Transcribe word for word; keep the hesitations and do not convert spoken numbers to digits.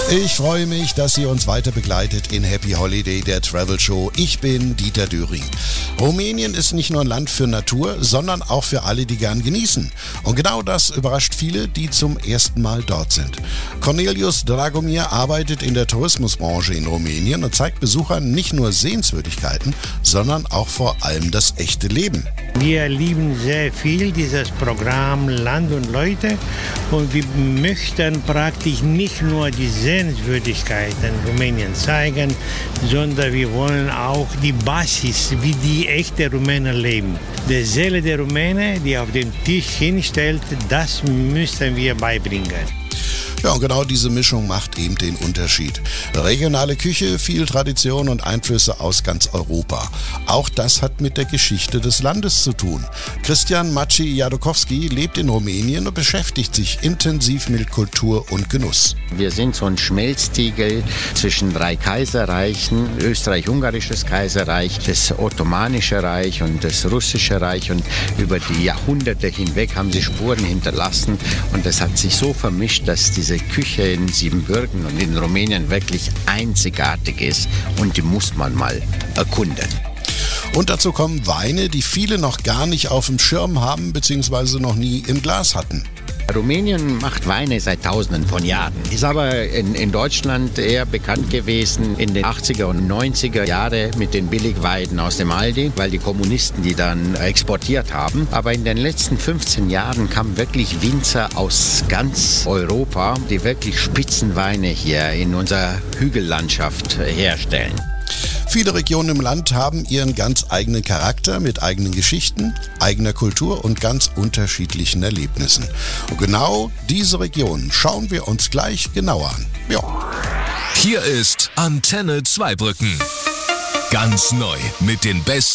Ich freue mich, dass ihr uns weiter begleitet in Happy Holiday, der Travel Show. Ich bin Dieter Döring. Rumänien ist nicht nur ein Land für Natur, sondern auch für alle, die gern genießen. Und genau das überrascht viele, die zum ersten Mal dort sind. Cornelius Dragomir arbeitet in der Tourismusbranche in Rumänien und zeigt Besuchern nicht nur Sehenswürdigkeiten, sondern auch vor allem das echte Leben. Wir lieben sehr viel dieses Programm Land und Leute und wir möchten praktisch nicht nur die Sehenswürdigkeiten Rumänien zeigen, sondern wir wollen auch die Basis, wie die echten Rumänen leben. Die Seele der Rumänen, die auf den Tisch hinstellt, das müssen wir beibringen. Ja, und genau diese Mischung macht eben den Unterschied. Regionale Küche, viel Tradition und Einflüsse aus ganz Europa. Auch das hat mit der Geschichte des Landes zu tun. Christian Maciej Jadokowski lebt in Rumänien und beschäftigt sich intensiv mit Kultur und Genuss. Wir sind so ein Schmelztiegel zwischen drei Kaiserreichen, Österreich-Ungarisches Kaiserreich, das Ottomanische Reich und das Russische Reich. Und über die Jahrhunderte hinweg haben sie Spuren hinterlassen. Und das hat sich so vermischt, dass die diese Küche in Siebenbürgen und in Rumänien wirklich einzigartig ist und die muss man mal erkunden. Und dazu kommen Weine, die viele noch gar nicht auf dem Schirm haben bzw. noch nie im Glas hatten. Rumänien macht Weine seit Tausenden von Jahren. Ist aber in, in Deutschland eher bekannt gewesen in den achtziger und neunziger Jahren mit den Billigweinen aus dem Aldi, weil die Kommunisten die dann exportiert haben. Aber in den letzten fünfzehn Jahren kamen wirklich Winzer aus ganz Europa, die wirklich Spitzenweine hier in unserer Hügellandschaft herstellen. Viele Regionen im Land haben ihren ganz eigenen Charakter mit eigenen Geschichten, eigener Kultur und ganz unterschiedlichen Erlebnissen. Und genau diese Regionen schauen wir uns gleich genauer an. Ja. Hier ist Antenne Zweibrücken. Ganz neu mit den besten